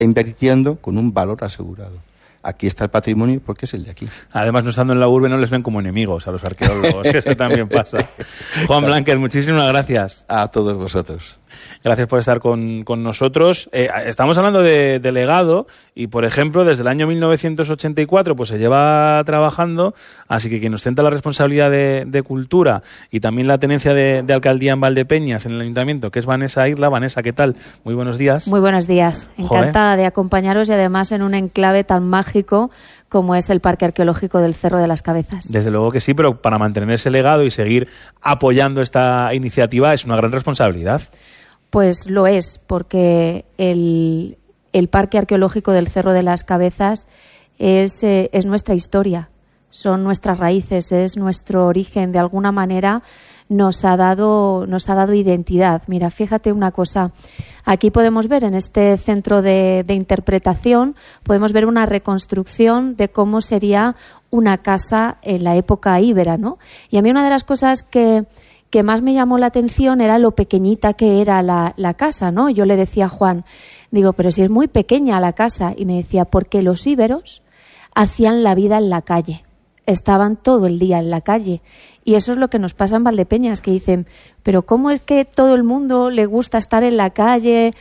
invirtiendo con un valor asegurado. Aquí está el patrimonio porque es el de aquí. Además, no estando en la urbe, no les ven como enemigos a los arqueólogos, que eso también pasa. Juan Blanquez, muchísimas gracias. A todos vosotros. Gracias por estar con nosotros. Estamos hablando de legado y, por ejemplo, desde el año 1984 pues se lleva trabajando, así que quien ostenta la responsabilidad de cultura y también la tenencia de alcaldía en Valdepeñas, en el ayuntamiento, que es Vanessa Irla. Vanessa, ¿qué tal? Muy buenos días. Muy buenos días. Encantada de acompañaros y además en un enclave tan mágico como es el Parque Arqueológico del Cerro de las Cabezas. Desde luego que sí, pero para mantener ese legado y seguir apoyando esta iniciativa es una gran responsabilidad. Pues lo es, porque el Parque Arqueológico del Cerro de las Cabezas es nuestra historia, son nuestras raíces, es nuestro origen. De alguna manera nos ha dado identidad. Mira, fíjate una cosa. Aquí podemos ver, en este centro de interpretación, podemos ver una reconstrucción de cómo sería una casa en la época íbera, ¿no? Y a mí una de las cosas que más me llamó la atención era lo pequeñita que era la casa, ¿no? Yo le decía a Juan, digo, pero si es muy pequeña la casa. Y me decía, porque los íberos hacían la vida en la calle. Estaban todo el día en la calle. Y eso es lo que nos pasa en Valdepeñas, que dicen, pero ¿cómo es que todo el mundo le gusta estar en la calle?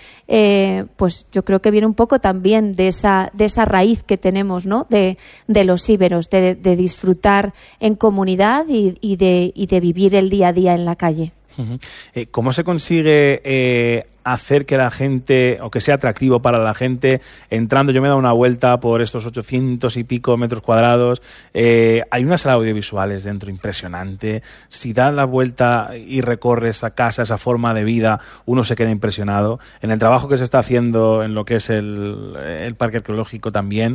Pues yo creo que viene un poco también de esa raíz que tenemos, ¿no? De los íberos, de disfrutar en comunidad y de vivir el día a día en la calle. ¿Cómo se consigue hacer que la gente, o que sea atractivo para la gente, entrando? Yo me he dado una vuelta por estos 800 y pico metros cuadrados, hay unas salas audiovisuales dentro impresionante. Si das la vuelta y recorres esa casa, esa forma de vida, uno se queda impresionado. En el trabajo que se está haciendo en lo que es el Parque Arqueológico también,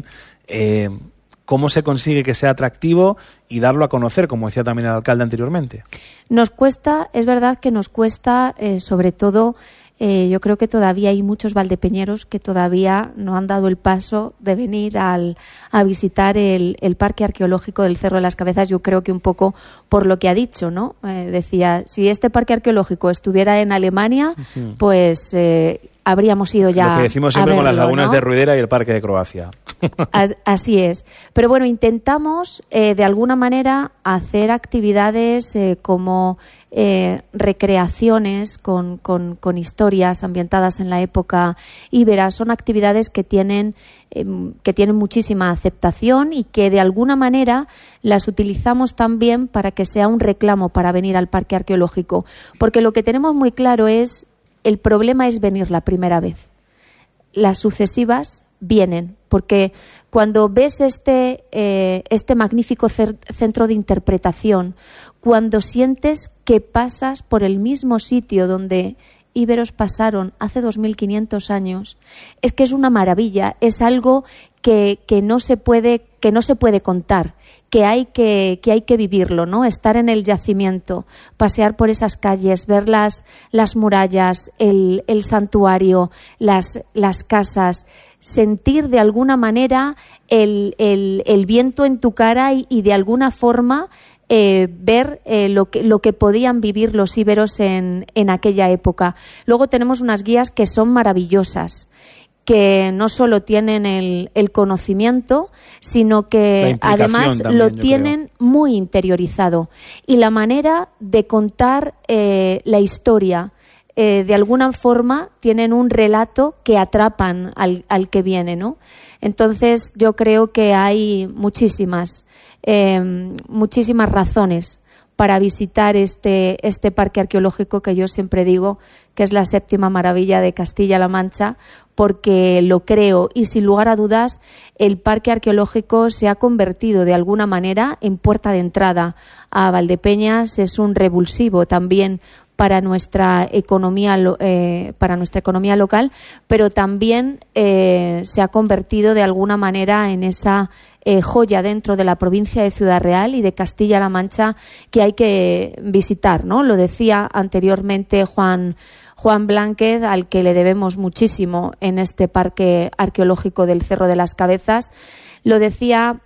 ¿cómo se consigue que sea atractivo y darlo a conocer, como decía también el alcalde anteriormente? Nos cuesta, es verdad que nos cuesta, sobre todo, yo creo que todavía hay muchos valdepeñeros que todavía no han dado el paso de venir a visitar el Parque Arqueológico del Cerro de las Cabezas. Yo creo que un poco por lo que ha dicho, ¿no? Decía, si este Parque Arqueológico estuviera en Alemania, pues habríamos ido ya. Lo que decimos siempre a verlo, con las lagunas, ¿no?, de Ruidera y el Parque de Croacia. Así es. Pero bueno, intentamos de alguna manera hacer actividades como recreaciones con historias ambientadas en la época íbera. Son actividades que tienen muchísima aceptación y que de alguna manera las utilizamos también para que sea un reclamo para venir al Parque Arqueológico. Porque lo que tenemos muy claro es, el problema es venir la primera vez. Las sucesivas vienen, porque cuando ves este magnífico centro de interpretación, cuando sientes que pasas por el mismo sitio donde íberos pasaron hace 2500 años, es que es una maravilla, es algo que no se puede contar, que hay que vivirlo, ¿no? Estar en el yacimiento, pasear por esas calles, ver las murallas, el santuario, las casas, sentir de alguna manera el viento en tu cara y de alguna forma ver lo que podían vivir los íberos en aquella época. Luego tenemos unas guías que son maravillosas, que no solo tienen el conocimiento, sino que además también, lo tienen muy interiorizado. Y la manera de contar la historia, de alguna forma, tienen un relato que atrapan al que viene, ¿no? Entonces, yo creo que hay muchísimas razones para visitar este parque arqueológico, que yo siempre digo que es la séptima maravilla de Castilla-La Mancha, porque lo creo, y sin lugar a dudas el parque arqueológico se ha convertido de alguna manera en puerta de entrada a Valdepeñas. Es un revulsivo también para nuestra economía local, pero también se ha convertido de alguna manera en esa joya dentro de la provincia de Ciudad Real y de Castilla-La Mancha que hay que visitar, ¿no? Lo decía anteriormente Juan Blanquez, al que le debemos muchísimo en este Parque Arqueológico del Cerro de las Cabezas. Lo decía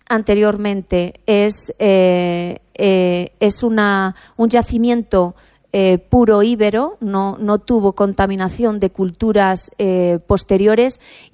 anteriormente, es un yacimiento puro íbero, no tuvo contaminación de culturas posteriores